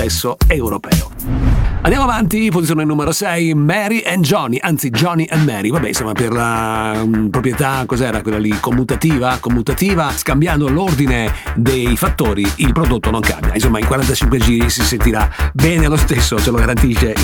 stesso europeo. Andiamo avanti, posizione numero 6, Mary and Johnny, anzi Johnny and Mary, vabbè insomma per la proprietà, cos'era quella lì, commutativa, scambiando l'ordine dei fattori il prodotto non cambia, insomma in 45 giri si sentirà bene lo stesso, ce lo garantisce